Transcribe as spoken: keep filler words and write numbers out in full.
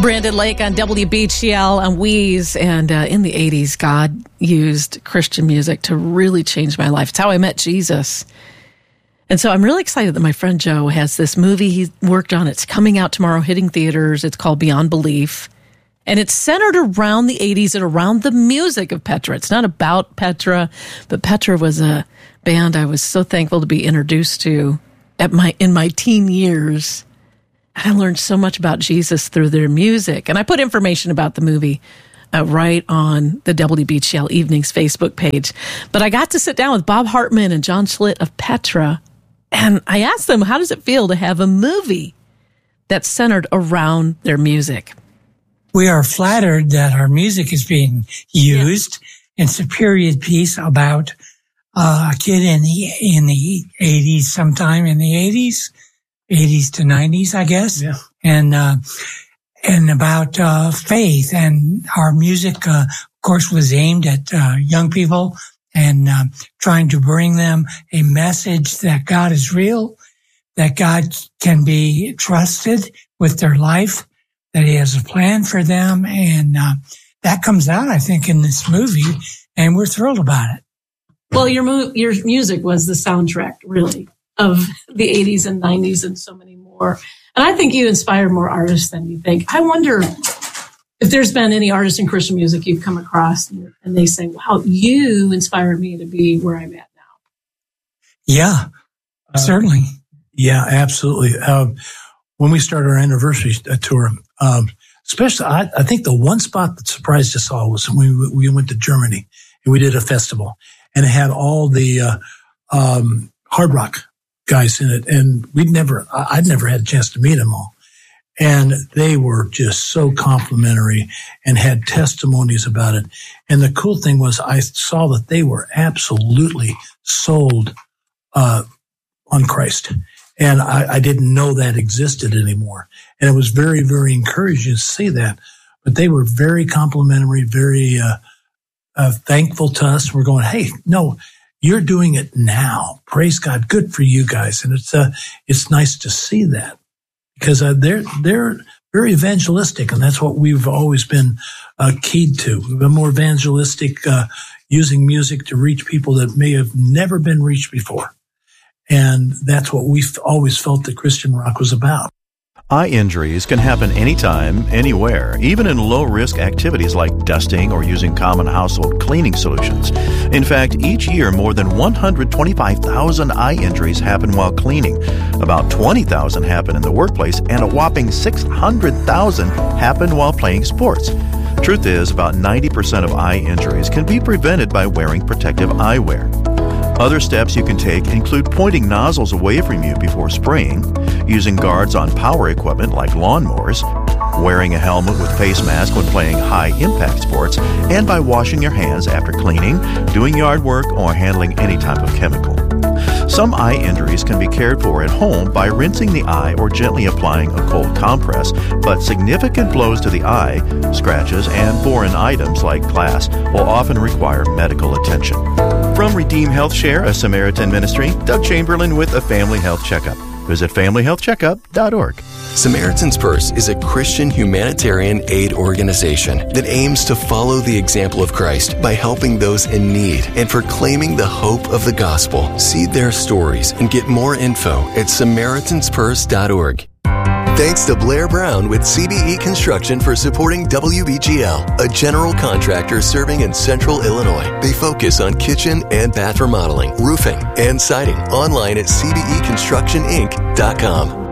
Brandon Lake on W B G L on Wheeze. And uh, in the eighties, God used Christian music to really change my life. It's how I met Jesus. And so I'm really excited that my friend Joe has this movie he worked on. It's coming out tomorrow, hitting theaters. It's called Beyond Belief. And it's centered around the eighties and around the music of Petra. It's not about Petra, but Petra was a band I was so thankful to be introduced to at my in my teen years. I learned so much about Jesus through their music. And I put information about the movie uh, right on the W B G L Evenings Facebook page. But I got to sit down with Bob Hartman and John Schlitt of Petra, and I asked them, how does it feel to have a movie that's centered around their music? We are flattered that our music is being used. Yeah. It's a period piece about uh, a kid in the in the eighties, sometime in the eighties. eighties to nineties, I guess. Yeah. And, uh, and about, uh, faith. And our music, uh, of course, was aimed at, uh, young people and, uh, trying to bring them a message that God is real, that God can be trusted with their life, that He has a plan for them. And, uh, that comes out, I think, in this movie, and we're thrilled about it. Well, your mu- your music was the soundtrack, really, of the eighties and nineties and so many more. And I think you inspired more artists than you think. I wonder if there's been any artists in Christian music you've come across and, and they say, wow, you inspired me to be where I'm at now. Yeah, uh, certainly. Yeah, absolutely. Um, when we started our anniversary tour, um, especially, I, I think the one spot that surprised us all was when we, we went to Germany and we did a festival, and it had all the uh, um, hard rock guys in it, and we'd never, I'd never had a chance to meet them all. And they were just so complimentary and had testimonies about it. And the cool thing was I saw that they were absolutely sold, uh, on Christ. And I, I didn't know that existed anymore. And it was very, very encouraging to see that. But they were very complimentary, very, uh, uh, thankful to us. We're going, hey, no, you're doing it now. Praise God. Good for you guys. And it's, uh, it's nice to see that because, uh, they're, they're very evangelistic. And that's what we've always been, uh, keyed to. We've been more evangelistic, uh, using music to reach people that may have never been reached before. And that's what we've always felt that Christian rock was about. Eye injuries can happen anytime, anywhere, even in low-risk activities like dusting or using common household cleaning solutions. In fact, each year, more than one hundred twenty-five thousand eye injuries happen while cleaning. About twenty thousand happen in the workplace, and a whopping six hundred thousand happen while playing sports. Truth is, about ninety percent of eye injuries can be prevented by wearing protective eyewear. Other steps you can take include pointing nozzles away from you before spraying, using guards on power equipment like lawnmowers, wearing a helmet with face mask when playing high-impact sports, and by washing your hands after cleaning, doing yard work, or handling any type of chemical. Some eye injuries can be cared for at home by rinsing the eye or gently applying a cold compress, but significant blows to the eye, scratches, and foreign items like glass will often require medical attention. From Redeem Health Share, a Samaritan ministry, Doug Chamberlain with a Family Health Checkup. Visit family health checkup dot org. Samaritan's Purse is a Christian humanitarian aid organization that aims to follow the example of Christ by helping those in need and proclaiming the hope of the gospel. See their stories and get more info at samaritans purse dot org. Thanks to Blair Brown with C B E Construction for supporting W B G L, a general contractor serving in central Illinois. They focus on kitchen and bath remodeling, roofing, and siding. Online at c b e construction inc dot com.